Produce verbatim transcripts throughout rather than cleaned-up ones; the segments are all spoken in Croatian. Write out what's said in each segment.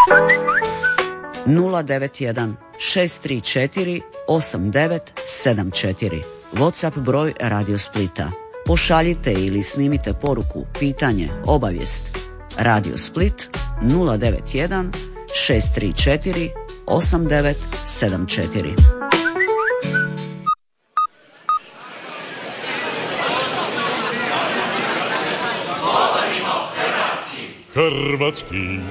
nula devet jedan šest tri četiri osam devet sedam četiri. WhatsApp broj Radio Splita. Pošaljite ili snimite poruku, pitanje, obavijest. Radio Split nula devet jedan šest tri četiri osam devet sedam četiri. Hrvatski.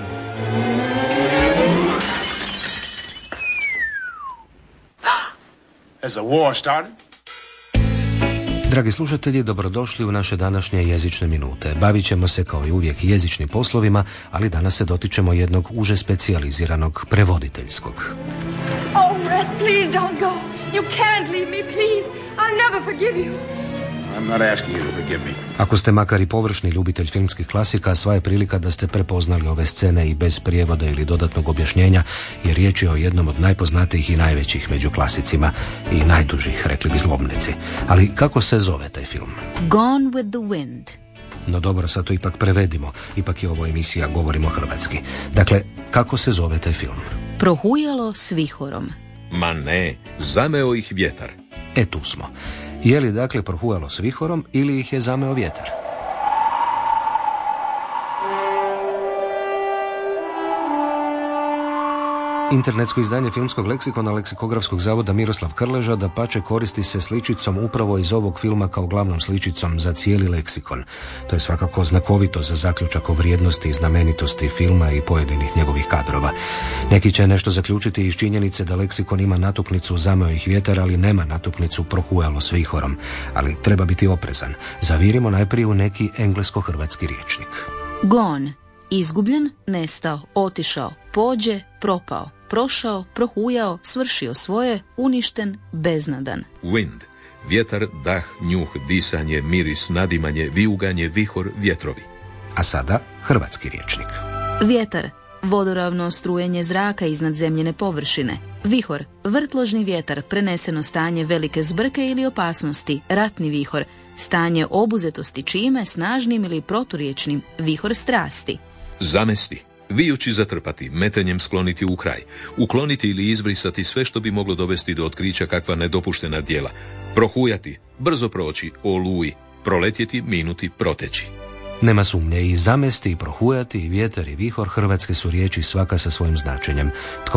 Has the war started? Dragi slušatelji, dobrodošli u naše današnje jezične minute. Bavit ćemo se kao i uvijek jezičnim poslovima, ali danas se dotičemo jednog uže specijaliziranog prevoditeljskog. Oh, Red, please don't go. You can't leave me, please. I'll never forgive you. I'm not asking you to forgive me. Ako ste makar i površni ljubitelj filmskih klasika, sva je prilika da ste prepoznali ove scene i bez prijevoda ili dodatnog objašnjenja, jer riječ je o jednom od najpoznatijih i najvećih među klasicima i najdužih, rekli bi zlobnici. Ali kako se zove taj film? Gone with the Wind. No dobro, sad to ipak prevedimo, ipak je ovo emisija Govorimo hrvatski. Dakle, kako se zove taj film? Prohujalo s vihorom. Ma ne, zameo ih vjetar. E, tu smo. Je li dakle prohujalo s vihorom ili ih je zameo vjetar? Internetsko izdanje filmskog leksikona Leksikografskog zavoda Miroslav Krleža dapače koristi se sličicom upravo iz ovog filma kao glavnom sličicom za cijeli leksikon. To je svakako znakovito za zaključak o vrijednosti i znamenitosti filma i pojedinih njegovih kadrova. Neki će nešto zaključiti iz činjenice da leksikon ima natuknicu zameo ih vjetar, ali nema natuknicu prohujalo s vihorom. Ali treba biti oprezan. Zavirimo najprije u neki englesko-hrvatski rječnik. Gone. Izgubljen, nestao, otišao, pođe, propao, prošao, prohujao, svršio svoje, uništen, beznadan. Wind. Vjetar, dah, njuh, disanje, miris, nadimanje, vijuganje, vihor, vjetrovi. A sada hrvatski rječnik. Vjetar. Vodoravno strujenje zraka iznad zemljine površine. Vihor. Vrtložni vjetar, preneseno stanje velike zbrke ili opasnosti. Ratni vihor. Stanje obuzetosti čime, snažnim ili proturječnim. Vihor strasti. Zamesti. Vijući zatrpati, metanjem skloniti u kraj. Ukloniti ili izbrisati sve što bi moglo dovesti do otkrića kakva nedopuštena djela. Prohujati. Brzo proći, oluji. Proletjeti, minuti, proteći. Nema sumnje, i zamesti, i prohujati, i vjetar, i vihor hrvatske su riječi svaka sa svojim značenjem. Tko